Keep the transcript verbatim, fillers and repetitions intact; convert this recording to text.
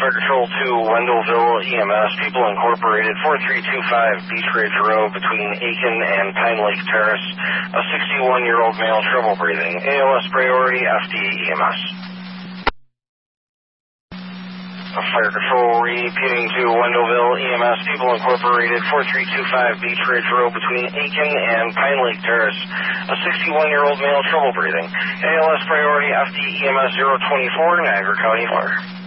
Fire Control to Wendellville E M S, People Incorporated, four three two five Beach Ridge Road between Aiken and Pine Lake Terrace. A sixty-one-year-old male, trouble breathing. A L S priority, F D A E M S. Fire Control repeating to Wendellville E M S, People Incorporated, four three two five Beach Ridge Road between Aiken and Pine Lake Terrace. A sixty-one-year-old male, trouble breathing. A L S priority, F D E M S zero twenty-four, Niagara County Fire.